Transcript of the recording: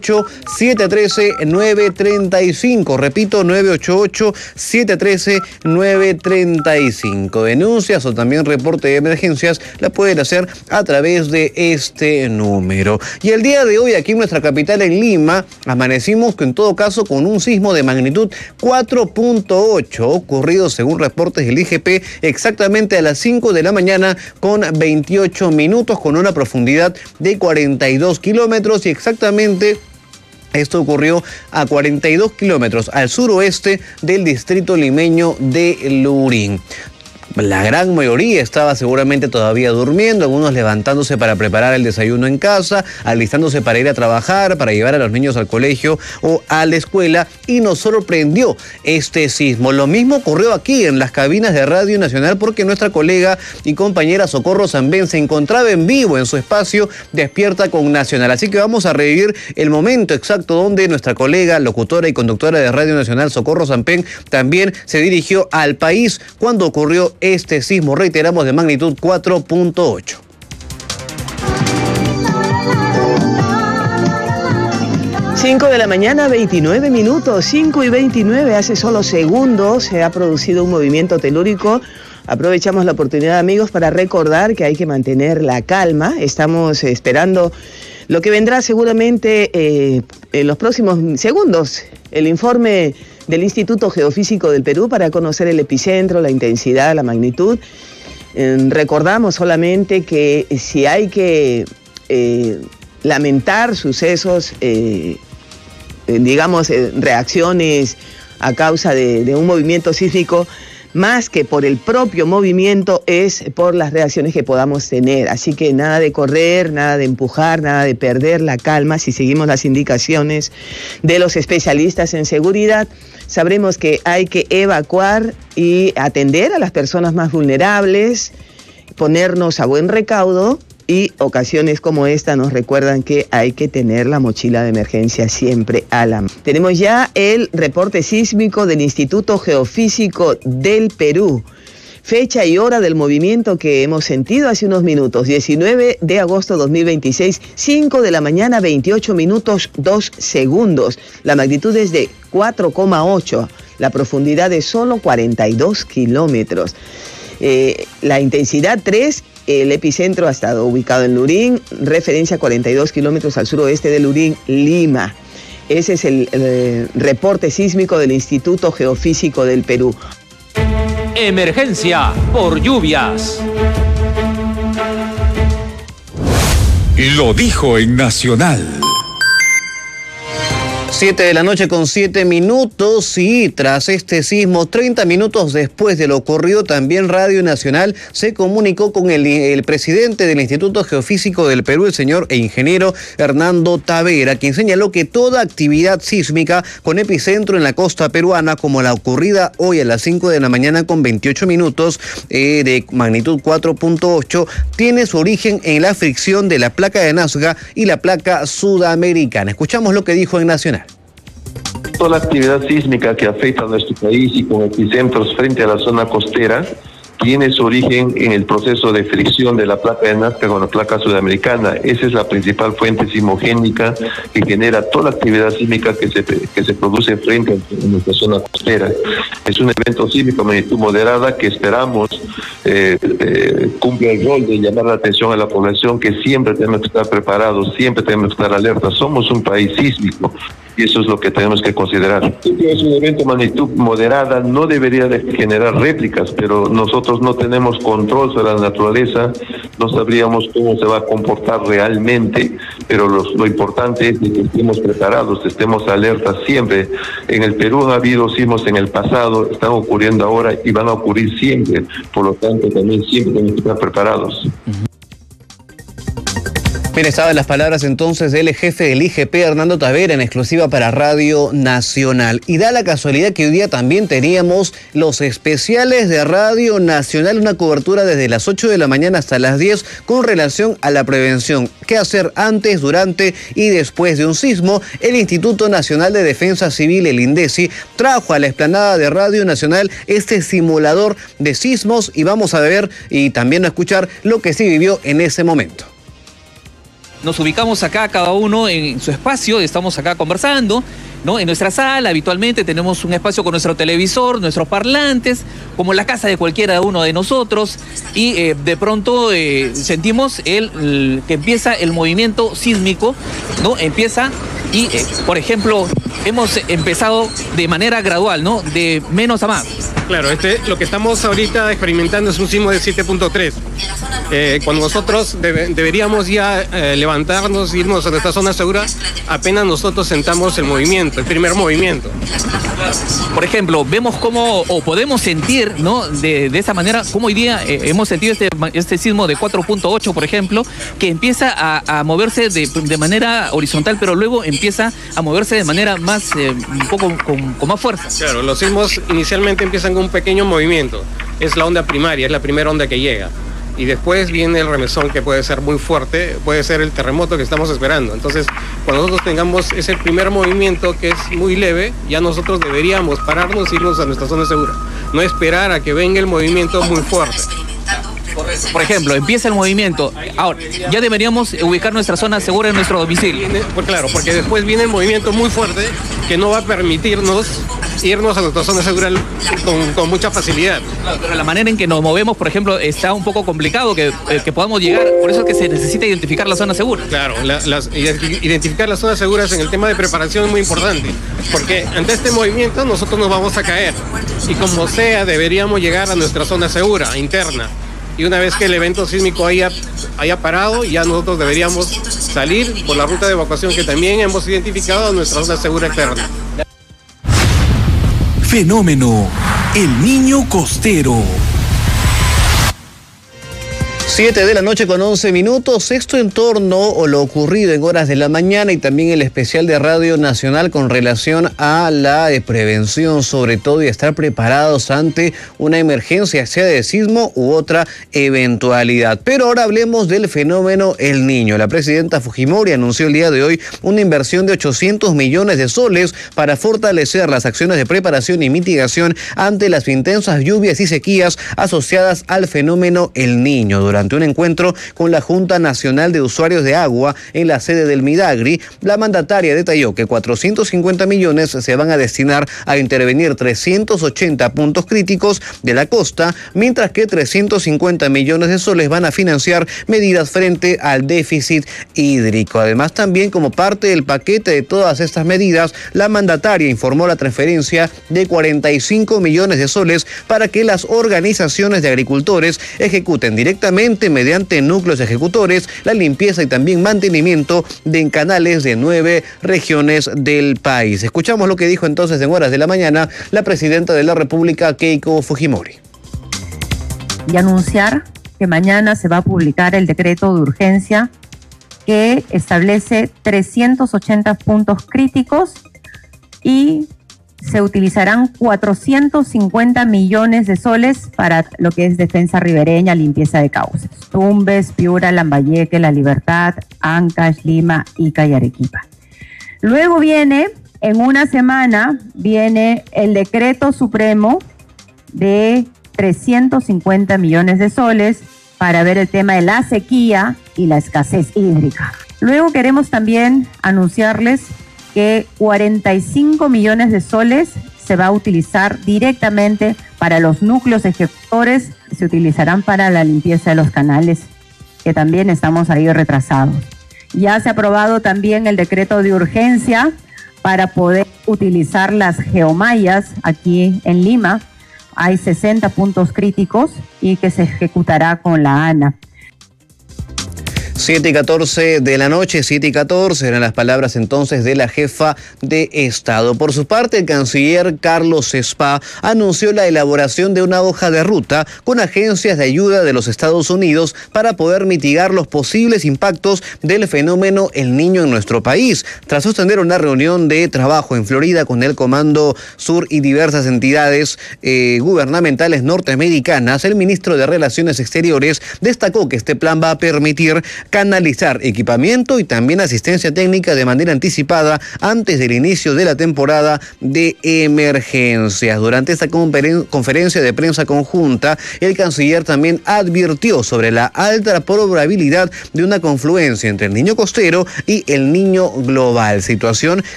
988-713-935. Repito, 988-713-935. Denuncias o también reporte de emergencias la pueden hacer a través de este número. Y el día de hoy aquí en nuestra capital, en Lima, amanecimos en todo caso con un sismo de magnitud 4.8 ocurrido según reportes del IGP exactamente a las 5 de la mañana con 28 minutos con una profundidad de 42 kilómetros y exactamente esto ocurrió a 42 kilómetros al suroeste del distrito limeño de Lurín. La gran mayoría estaba seguramente todavía durmiendo, algunos levantándose para preparar el desayuno en casa, alistándose para ir a trabajar, para llevar a los niños al colegio o a la escuela, y nos sorprendió este sismo. Lo mismo ocurrió aquí en las cabinas de Radio Nacional porque nuestra colega y compañera Socorro Zambén se encontraba en vivo en su espacio Despierta con Nacional. Así que vamos a revivir el momento exacto donde nuestra colega, locutora y conductora de Radio Nacional, Socorro Zambén, también se dirigió al país cuando ocurrió este sismo, reiteramos, de magnitud 4.8. Cinco de la mañana, 29 minutos, 5 y 29, hace solo segundos se ha producido un movimiento telúrico. Aprovechamos la oportunidad, amigos, para recordar que hay que mantener la calma. Estamos esperando lo que vendrá seguramente en los próximos segundos, el informe del Instituto Geofísico del Perú para conocer el epicentro, la intensidad, la magnitud. Recordamos solamente que si hay que lamentar sucesos, reacciones a causa de un movimiento sísmico, más que por el propio movimiento, es por las reacciones que podamos tener. Así que nada de correr, nada de empujar, nada de perder la calma. Si seguimos las indicaciones de los especialistas en seguridad, sabremos que hay que evacuar y atender a las personas más vulnerables, ponernos a buen recaudo, y ocasiones como esta nos recuerdan que hay que tener la mochila de emergencia siempre a la mano. Tenemos ya el reporte sísmico del Instituto Geofísico del Perú. Fecha y hora del movimiento que hemos sentido hace unos minutos, 19 de agosto 2026, 5 de la mañana, 28 minutos, 2 segundos. La magnitud es de 4,8, la profundidad es solo 42 kilómetros. La intensidad 3, el epicentro ha estado ubicado en Lurín, referencia 42 kilómetros al suroeste de Lurín, Lima. Ese es el reporte sísmico del Instituto Geofísico del Perú. Emergencia por lluvias. Lo dijo en Nacional. 7 de la noche con 7 minutos y tras este sismo, 30 minutos después de lo ocurrido, también Radio Nacional se comunicó con el presidente del Instituto Geofísico del Perú, el señor e ingeniero Hernando Tavera, quien señaló que toda actividad sísmica con epicentro en la costa peruana, como la ocurrida hoy a las 5 de la mañana con 28 minutos de magnitud 4.8, tiene su origen en la fricción de la placa de Nazca y la placa sudamericana. Escuchamos lo que dijo en Nacional. Toda la actividad sísmica que afecta a nuestro país y con epicentros frente a la zona costera tiene su origen en el proceso de fricción de la placa de Nazca con la placa sudamericana. Esa es la principal fuente sismogénica que genera toda la actividad sísmica que se produce frente a nuestra zona costera. Es un evento sísmico de magnitud moderada que esperamos cumple el rol de llamar la atención a la población, que siempre tenemos que estar preparados, siempre tenemos que estar alertas. Somos un país sísmico y eso es lo que tenemos que considerar. Es un evento de magnitud moderada, no debería de generar réplicas, pero nosotros no tenemos control sobre la naturaleza, no sabríamos cómo se va a comportar realmente, pero lo importante es que estemos preparados, estemos alertas siempre. En el Perú ha habido sismos en el pasado, están ocurriendo ahora y van a ocurrir siempre, por lo tanto también siempre tenemos que estar preparados. Bien, estaban las palabras entonces del jefe del IGP, Hernando Tavera, en exclusiva para Radio Nacional. Y da la casualidad que hoy día también teníamos los especiales de Radio Nacional, una cobertura desde las 8 de la mañana hasta las 10 con relación a la prevención. ¿Qué hacer antes, durante y después de un sismo? El Instituto Nacional de Defensa Civil, el INDECI, trajo a la explanada de Radio Nacional este simulador de sismos y vamos a ver y también a escuchar lo que sí vivió en ese momento. nos ubicamos acá cada uno en su espacio, estamos acá conversando, ¿no? En nuestra sala habitualmente tenemos un espacio con nuestro televisor, nuestros parlantes, como la casa de cualquiera uno de nosotros, y de pronto sentimos que empieza el movimiento sísmico, ¿no? Empieza y, por ejemplo, hemos empezado de manera gradual, ¿no? De menos a más. Claro, lo que estamos ahorita experimentando es un sismo de 7.3. Cuando nosotros deberíamos ya levantarnos, irnos a nuestra zona segura, apenas nosotros sentamos el movimiento, el primer movimiento. Por ejemplo, vemos cómo, o podemos sentir, ¿no? De esa manera, cómo hoy día hemos sentido este sismo de 4.8, por ejemplo, que empieza a moverse de manera horizontal, pero luego empieza a moverse de manera más, un poco con más fuerza. Claro, los sismos inicialmente empiezan con un pequeño movimiento, es la onda primaria, es la primera onda que llega. Y después viene el remesón, que puede ser muy fuerte, puede ser el terremoto que estamos esperando. Entonces, cuando nosotros tengamos ese primer movimiento que es muy leve, ya nosotros deberíamos pararnos e irnos a nuestra zona segura. No esperar a que venga el movimiento muy fuerte. Por ejemplo, empieza el movimiento. Ahora, ya deberíamos ubicar nuestra zona segura en nuestro domicilio. Pues claro, porque después viene el movimiento muy fuerte que no va a permitirnos irnos a nuestra zona segura con mucha facilidad. Claro, pero la manera en que nos movemos, por ejemplo, está un poco complicado que podamos llegar. Por eso es que se necesita identificar la zona segura. Claro, identificar las zonas seguras en el tema de preparación es muy importante, porque ante este movimiento nosotros nos vamos a caer y como sea deberíamos llegar a nuestra zona segura, interna. Y una vez que el evento sísmico haya parado, ya nosotros deberíamos salir por la ruta de evacuación que también hemos identificado a nuestra zona segura externa. Fenómeno El Niño Costero. 7 de la noche con 11 minutos, esto en torno a lo ocurrido en horas de la mañana y también el especial de Radio Nacional con relación a la prevención, sobre todo, y estar preparados ante una emergencia, sea de sismo u otra eventualidad. Pero ahora hablemos del fenómeno El Niño. La presidenta Fujimori anunció el día de hoy una inversión de 800 millones de soles para fortalecer las acciones de preparación y mitigación ante las intensas lluvias y sequías asociadas al fenómeno El Niño. Durante un encuentro con la Junta Nacional de Usuarios de Agua en la sede del Midagri, la mandataria detalló que 450 millones se van a destinar a intervenir 380 puntos críticos de la costa, mientras que 350 millones de soles van a financiar medidas frente al déficit hídrico. Además, también como parte del paquete de todas estas medidas, la mandataria informó la transferencia de 45 millones de soles para que las organizaciones de agricultores ejecuten directamente mediante núcleos ejecutores la limpieza y también mantenimiento de canales de 9 regiones del país. Escuchamos lo que dijo entonces en horas de la mañana la presidenta de la República, Keiko Fujimori. Y anunciar que mañana se va a publicar el decreto de urgencia que establece 380 puntos críticos y se utilizarán 450 millones de soles para lo que es defensa ribereña, limpieza de cauces. Tumbes, Piura, Lambayeque, La Libertad, Ancash, Lima, Ica y Arequipa. Luego en una semana, viene el decreto supremo de 350 millones de soles para ver el tema de la sequía y la escasez hídrica. Luego queremos también anunciarles que 45 millones de soles se va a utilizar directamente para los núcleos ejecutores, se utilizarán para la limpieza de los canales, que también estamos ahí retrasados. Ya se ha aprobado también el decreto de urgencia para poder utilizar las geomallas aquí en Lima. Hay 60 puntos críticos y que se ejecutará con la ANA. 7:14 de la noche, 7:14 eran las palabras entonces de la jefa de Estado. Por su parte, el canciller Carlos Spa anunció la elaboración de una hoja de ruta con agencias de ayuda de los Estados Unidos para poder mitigar los posibles impactos del fenómeno El Niño en nuestro país. Tras sostener una reunión de trabajo en Florida con el Comando Sur y diversas entidades gubernamentales norteamericanas, el ministro de Relaciones Exteriores destacó que este plan va a permitir canalizar equipamiento y también asistencia técnica de manera anticipada antes del inicio de la temporada de emergencias. Durante esta conferencia de prensa conjunta, el canciller también advirtió sobre la alta probabilidad de una confluencia entre el Niño costero y el Niño global, situación